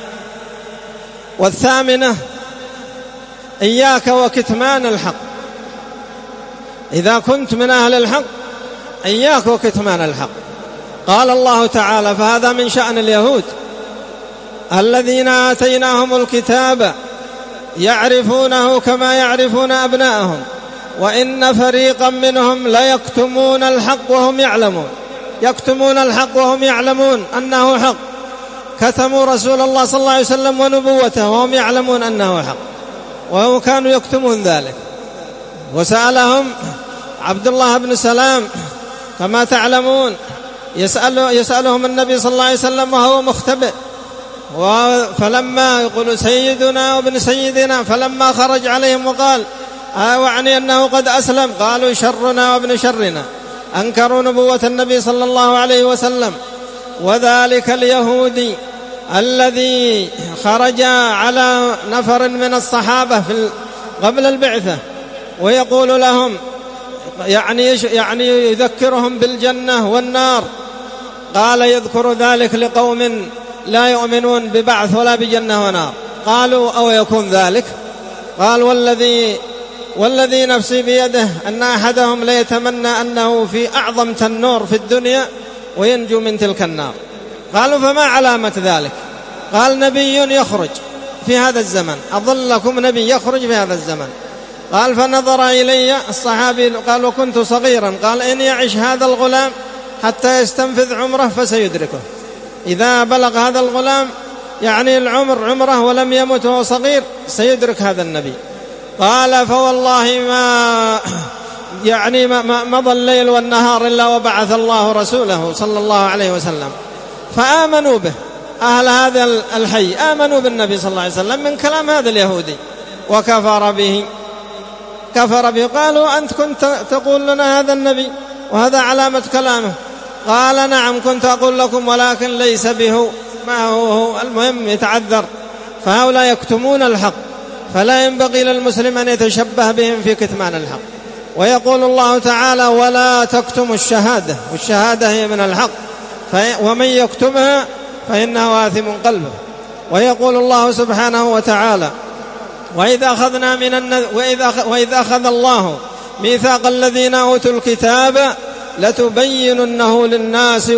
B: والثامنة إياك وكتمان الحق. إذا كنت من أهل الحق إياك وكتمان الحق. قال الله تعالى فهذا من شأن اليهود الذين آتيناهم الكتاب يعرفونه كما يعرفون أبناءهم وإن فريقا منهم ليكتمون الحق وهم يعلمون. يكتمون الحق وهم يعلمون أنه حق. كتموا رسول الله صلى الله عليه وسلم ونبوته وهم يعلمون أنه حق، وهم كانوا يكتمون ذلك. وسألهم عبد الله بن سلام كما تعلمون، يسألهم النبي صلى الله عليه وسلم وهو مختبئ، فلما يقول سيدنا وابن سيدنا، فلما خرج عليهم وقال وعني أنه قد أسلم، قالوا شرنا وابن شرنا، أنكروا نبوة النبي صلى الله عليه وسلم. وذلك اليهودي الذي خرج على نفر من الصحابة قبل البعثة ويقول لهم يعني يذكرهم بالجنة والنار، قال يذكر ذلك لقوم لا يؤمنون ببعث ولا بجنة ونار. قالوا أو يكون ذلك؟ قال والذي نفسي بيده أن أحدهم ليتمنى أنه في أعظم تنور في الدنيا وينجو من تلك النار. قالوا فما علامة ذلك؟ قال نبي يخرج في هذا الزمن، أظل لكم نبي يخرج في هذا الزمن. قال فنظر إلي الصحابي قال وكنت صغيرا، قال إن يعش هذا الغلام حتى يستنفذ عمره فسيدركه. إذا بلغ هذا الغلام يعني العمر عمره ولم يمت وهو صغير سيدرك هذا النبي. قال فوالله ما مضى الليل والنهار إلا وبعث الله رسوله صلى الله عليه وسلم، فآمنوا به. أهل هذا الحي آمنوا بالنبي صلى الله عليه وسلم من كلام هذا اليهودي، وكفر به. قالوا أنت كنت تقول لنا هذا النبي وهذا علامة كلامه. قال نعم كنت أقول لكم ولكن ليس به، ما هو المهم يتعذر. فهؤلاء يكتمون الحق، فلا ينبغي للمسلم أن يتشبه بهم في كتمان الحق. ويقول الله تعالى ولا تكتموا الشهادة، والشهادة هي من الحق، ومن يكتمها فإنه آثم قلبه. ويقول الله سبحانه وتعالى وإذ أخذ الله ميثاق الذين أوتوا الكتاب لتبيننه للناس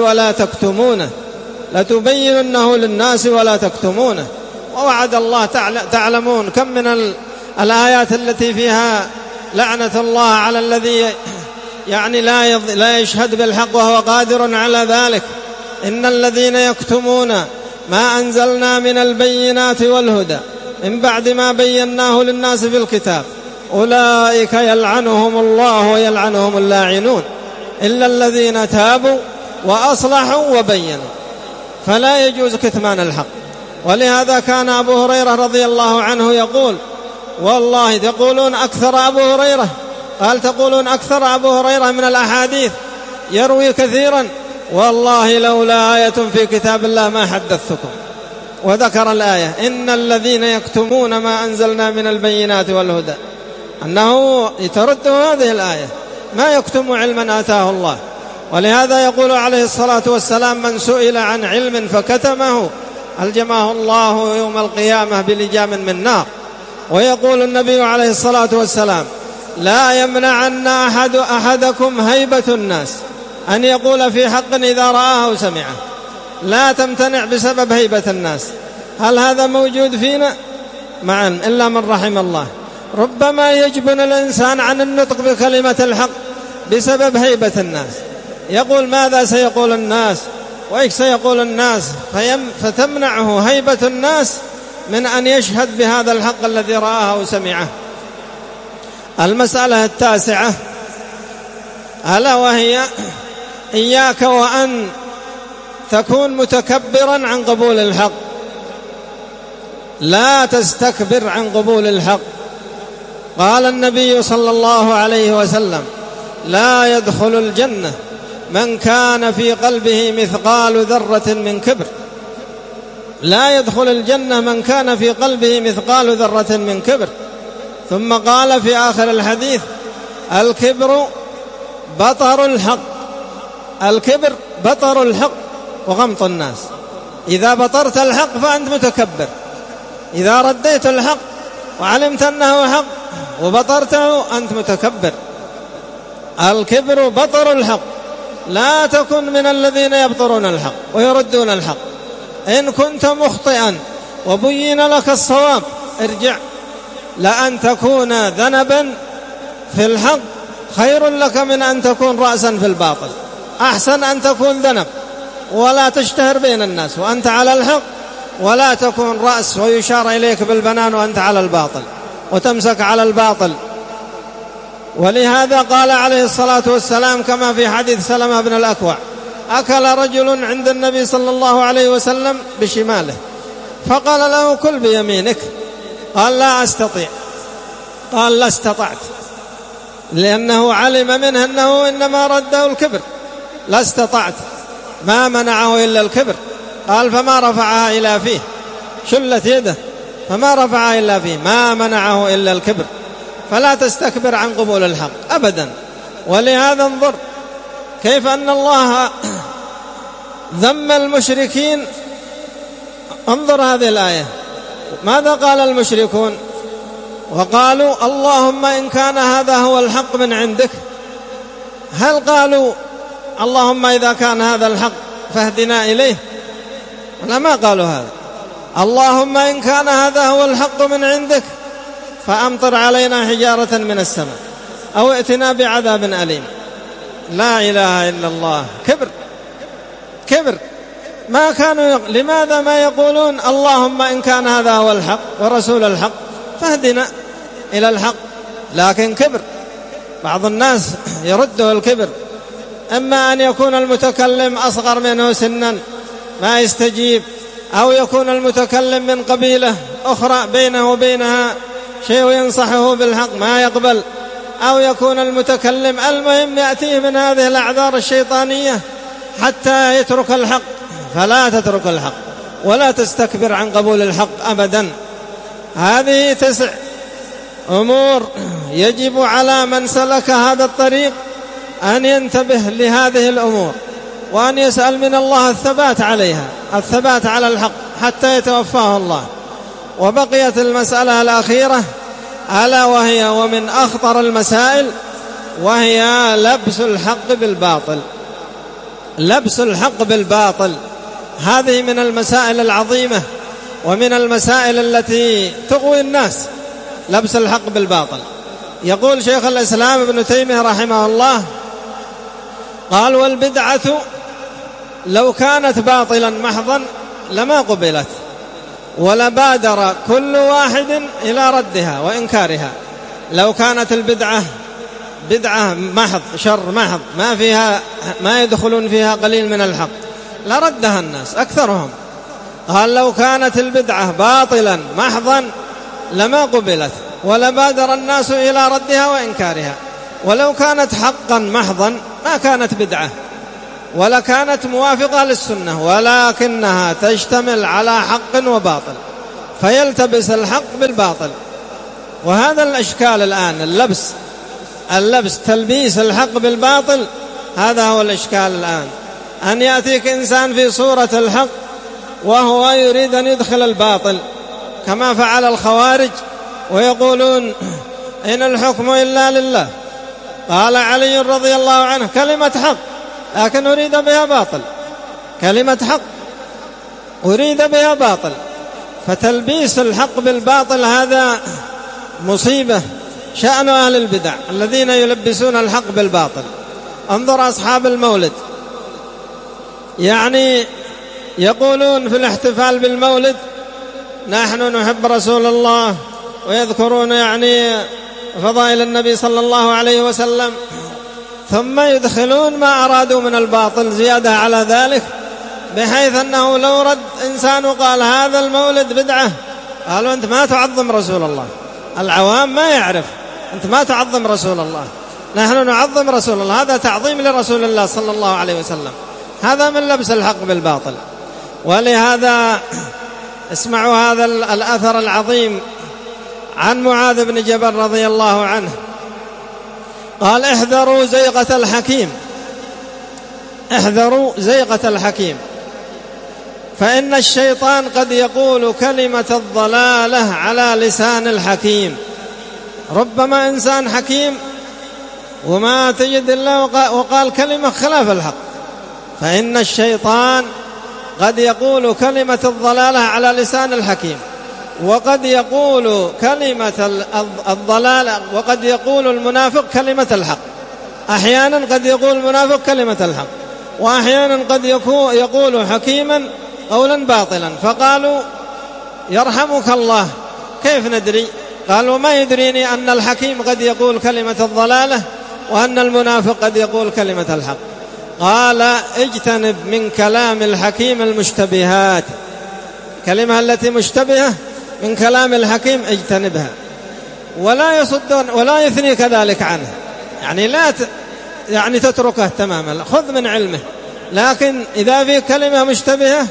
B: ولا تكتمونه. ووعد الله تعلمون كم من الآيات التي فيها لعنة الله على الذي يعني لا يشهد بالحق وهو قادر على ذلك. إن الذين يكتمون ما أنزلنا من البينات والهدى من بعد ما بيناه للناس في الكتاب أولئك يلعنهم الله ويلعنهم اللاعنون إلا الذين تابوا وأصلحوا وبينوا. فلا يجوز كتمان الحق. ولهذا كان أبو هريرة رضي الله عنه يقول والله تقولون أكثر أبو هريرة قال تقولون أكثر أبو هريرة من الأحاديث يروي كثيرا، والله لولا آية في كتاب الله ما حدثتكم. وذكر الآية إن الذين يكتمون ما أنزلنا من البينات والهدى، أنه يترد هذه الآية، ما يكتم علما آتاه الله. ولهذا يقول عليه الصلاة والسلام من سئل عن علم فكتمه ألجمه الله يوم القيامة بلجام من نار. ويقول النبي عليه الصلاة والسلام لا يمنعن أحدكم هيبة الناس أن يقول في حق إذا رآه أو سمعه، لا تمتنع بسبب هيبة الناس. هل هذا موجود فينا؟ معا إلا من رحم الله. ربما يجبن الإنسان عن النطق بكلمة الحق بسبب هيبة الناس، يقول ماذا سيقول الناس وإيش سيقول الناس، فتمنعه هيبة الناس من أن يشهد بهذا الحق الذي رآه أو سمعه. المسألة التاسعة ألا وهي إياك وأن تكون متكبرا عن قبول الحق، لا تستكبر عن قبول الحق. قال النبي صلى الله عليه وسلم لا يدخل الجنة من كان في قلبه مثقال ذرة من كبر، لا يدخل الجنة من كان في قلبه مثقال ذرة من كبر. ثم قال في آخر الحديث الكبر بطر الحق، الكبر بطر الحق وغمط الناس. إذا بطرت الحق فأنت متكبر، إذا رديت الحق وعلمت أنه حق وبطرته أنت متكبر. الكبر بطر الحق، لا تكن من الذين يبطرون الحق ويردون الحق. إن كنت مخطئا وبين لك الصواب ارجع، لأن تكون ذنبا في الحق خير لك من أن تكون رأسا في الباطل. أحسن أن تكون ذنب ولا تشتهر بين الناس وأنت على الحق، ولا تكون رأس ويشار إليك بالبنان وأنت على الباطل وتمسك على الباطل. ولهذا قال عليه الصلاة والسلام كما في حديث سلمة بن الأكوع أكل رجل عند النبي صلى الله عليه وسلم بشماله فقال له كل بيمينك، قال لا أستطيع، قال لا استطعت، لأنه علم منه أنه إنما رده الكبر. لا استطعت، ما منعه إلا الكبر. قال فما رفعها إلى فيه، شلت يده فما رفعها إلا فيه، ما منعه إلا الكبر. فلا تستكبر عن قبول الحق أبدا. ولهذا انظر كيف أن الله ذم المشركين. انظر هذه الآية، ماذا قال المشركون؟ وقالوا اللهم إن كان هذا هو الحق من عندك. هل قالوا اللهم إذا كان هذا الحق فاهدنا إليه؟ لا، ما قالوا هذا. اللهم إن كان هذا هو الحق من عندك فأمطر علينا حجارة من السماء أو ائتنا بعذاب أليم. لا إله إلا الله. كبر. ما كانوا لماذا ما يقولون اللهم إن كان هذا هو الحق ورسول الحق فاهدنا إلى الحق؟ لكن كبر. بعض الناس يرده الكبر، إما أن يكون المتكلم أصغر منه سنا ما يستجيب، أو يكون المتكلم من قبيلة أخرى بينه وبينها شيء ينصحه بالحق ما يقبل، أو يكون المتكلم المهم يأتيه من هذه الأعذار الشيطانية حتى يترك الحق. فلا تترك الحق ولا تستكبر عن قبول الحق أبدا. هذه 9 أمور يجب على من سلك هذا الطريق أن ينتبه لهذه الأمور، وأن يسأل من الله الثبات عليها، الثبات على الحق حتى يتوفاه الله. وبقيت المسألة الأخيرة ألا وهي ومن أخطر المسائل، وهي لبس الحق بالباطل. لبس الحق بالباطل هذه من المسائل العظيمة ومن المسائل التي تغوي الناس، لبس الحق بالباطل. يقول شيخ الإسلام ابن تيمية رحمه الله قال والبدعة لو كانت باطلا محضا لما قبلت، ولبادر كل واحد إلى ردها وإنكارها. لو كانت البدعة بدعة محض، شر محض، ما يدخلون فيها قليل من الحق، لردها الناس أكثرهم. قال لو كانت البدعة باطلا محضا لما قبلت، ولبادر الناس إلى ردها وإنكارها. ولو كانت حقا محضا ما كانت بدعة ولا كانت موافقة للسنة، ولكنها تشتمل على حق وباطل فيلتبس الحق بالباطل. وهذا الإشكال الآن، اللبس تلبيس الحق بالباطل، هذا هو الإشكال الآن. أن يأتيك إنسان في صورة الحق وهو يريد أن يدخل الباطل كما فعل الخوارج، ويقولون إن الحكم إلا لله. قال علي رضي الله عنه كلمة حق لكن أريد بها باطل، كلمة حق أريد بها باطل. فتلبيس الحق بالباطل هذا مصيبة، شأن أهل البدع الذين يلبسون الحق بالباطل. انظر أصحاب المولد، يعني يقولون في الاحتفال بالمولد نحن نحب رسول الله، ويذكرون يعني فضائل النبي صلى الله عليه وسلم، ثم يدخلون ما أرادوا من الباطل زيادة على ذلك، بحيث أنه لو رد إنسان وقال هذا المولد بدعة قالوا أنت ما تعظم رسول الله. العوام ما يعرف، أنت ما تعظم رسول الله، نحن نعظم رسول الله، هذا تعظيم لرسول الله صلى الله عليه وسلم، هذا من لبس الحق بالباطل. ولهذا اسمعوا هذا الأثر العظيم عن معاذ بن جبل رضي الله عنه قال احذروا زيغة الحكيم، احذروا زيغة الحكيم، فإن الشيطان قد يقول كلمة الضلالة على لسان الحكيم. ربما إنسان حكيم وما تجد الله وقال كلمة خلاف الحق، فإن الشيطان قد يقول كلمة الضلالة على لسان الحكيم، وقد يقول كلمة الضلالة، وقد يقول المنافق كلمة الحق. أحيانا قد يقول المنافق كلمة الحق، وأحيانا قد يقول حكيما قولا باطلا. فقالوا يرحمك الله كيف ندري؟ قالوا ما يدريني أن الحكيم قد يقول كلمة الضلالة وأن المنافق قد يقول كلمة الحق. قال اجتنب من كلام الحكيم المشتبهات، كلمة التي مشتبهة من كلام الحكيم اجتنبها، ولا يصدون ولا يثني كذلك عنه، يعني لا يعني تتركه تماما، خذ من علمه، لكن إذا في كلمة مشتبهة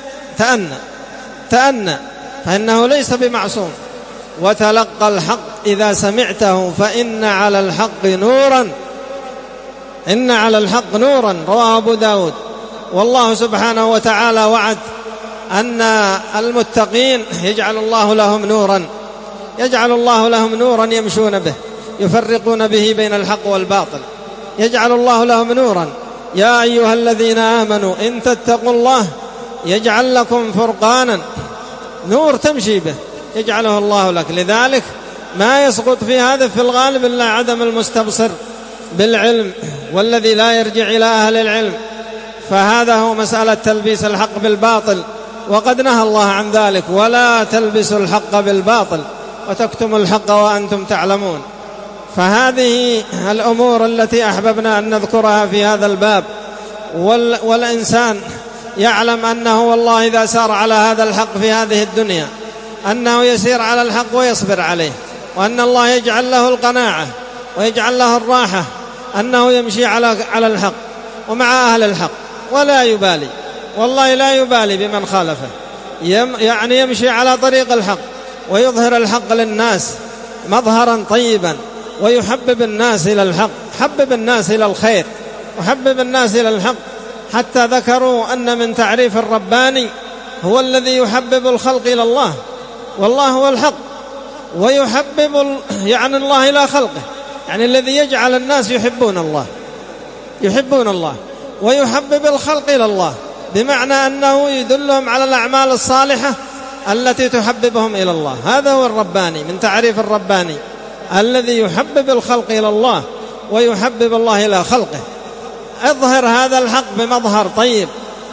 B: تأنى فإنه ليس بمعصوم. وتلقى الحق إذا سمعته فإن على الحق نورا، إن على الحق نورا، رواه أبو داود. والله سبحانه وتعالى وعد أن المتقين يجعل الله لهم نورا، يجعل الله لهم نورا يمشون به يفرقون به بين الحق والباطل، يجعل الله لهم نورا. يا أيها الذين آمنوا إن تتقوا الله يجعل لكم فرقانا، نور تمشي به يجعله الله لك. لذلك ما يسقط في هذا في الغالب إلا عدم المستبصر بالعلم والذي لا يرجع إلى أهل العلم. فهذا هو مسألة تلبيس الحق بالباطل، وقد نهى الله عن ذلك: ولا تلبسوا الحق بالباطل وتكتموا الحق وأنتم تعلمون. فهذه الأمور التي أحببنا أن نذكرها في هذا الباب. والإنسان يعلم أنه والله إذا سار على هذا الحق في هذه الدنيا أنه يسير على الحق ويصبر عليه، وأن الله يجعل له القناعة ويجعل له الراحة أنه يمشي على الحق ومع أهل الحق، ولا يبالي، والله لا يبالي بمن خالفه، يعني يمشي على طريق الحق ويظهر الحق للناس مظهرا طيبا، ويحبب الناس إلى الحق، حبب الناس إلى الخير وحبب الناس إلى الحق. حتى ذكروا أن من تعريف الرباني هو الذي يحبب الخلق إلى الله، والله هو الحق، ويحبب يعني الله إلى خلقه، يعني الذي يجعل الناس يحبون الله ويحبب الخلق إلى الله، بمعنى أنه يدلهم على الأعمال الصالحة التي تحببهم إلى الله. هذا هو الرباني، من تعريف الرباني الذي يحبب الخلق إلى الله ويحبب الله إلى خلقه. اظهر هذا الحق بمظهر طيب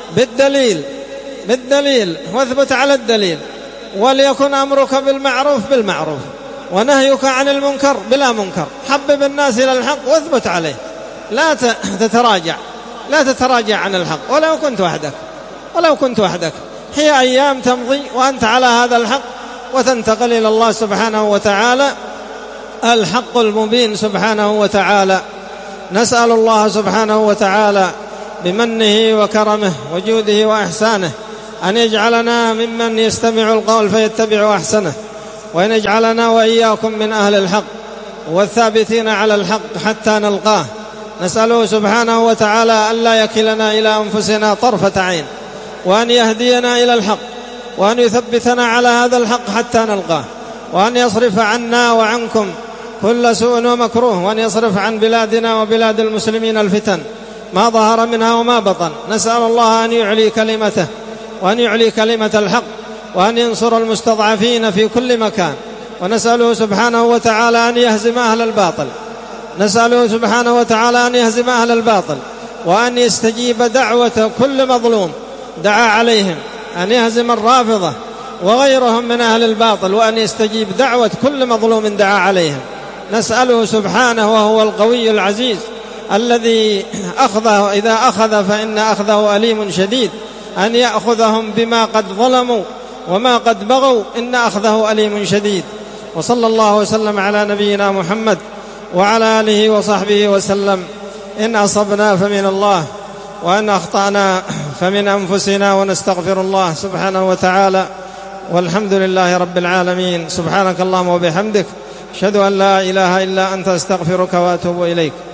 B: بالدليل واثبت على الدليل، وليكن أمرك بالمعروف ونهيك عن المنكر بلا منكر. حبب الناس إلى الحق واثبت عليه، لا تتراجع عن الحق ولو كنت وحدك. هي أيام تمضي وأنت على هذا الحق، وتنتقل إلى الله سبحانه وتعالى الحق المبين سبحانه وتعالى. نسأل الله سبحانه وتعالى بمنه وكرمه وجوده وإحسانه أن يجعلنا ممن يستمع القول فيتبع أحسنه، وأن يجعلنا وإياكم من أهل الحق والثابتين على الحق حتى نلقاه. نسأله سبحانه وتعالى ألا يكلنا إلى أنفسنا طرفة عين، وأن يهدينا إلى الحق، وأن يثبتنا على هذا الحق حتى نلقاه، وأن يصرف عنا وعنكم كل سوء ومكروه، وأن يصرف عن بلادنا وبلاد المسلمين الفتن ما ظهر منها وما بطن. نسأل الله أن يعلي كلمته، وأن يعلي كلمة الحق، وأن ينصر المستضعفين في كل مكان. ونسأله سبحانه وتعالى أن يهزم أهل الباطل، نسأله سبحانه وتعالى أن يهزم أهل الباطل، وأن يستجيب دعوة كل مظلوم دعا عليهم، أن يهزم الرافضة وغيرهم من أهل الباطل، وأن يستجيب دعوة كل مظلوم دعا عليهم. نسأله سبحانه وهو القوي العزيز الذي أخذه إذا أخذ فإن أخذه أليم شديد، أن يأخذهم بما قد ظلموا وما قد بغوا، إن أخذه أليم شديد. وصلى الله وسلم على نبينا محمد وعلى آله وصحبه وسلم. إن أصبنا فمن الله، وإن أخطأنا فمن أنفسنا، ونستغفر الله سبحانه وتعالى، والحمد لله رب العالمين. سبحانك اللهم وبحمدك، أشهد أن لا إله إلا أنت، أستغفرك وأتوب إليك.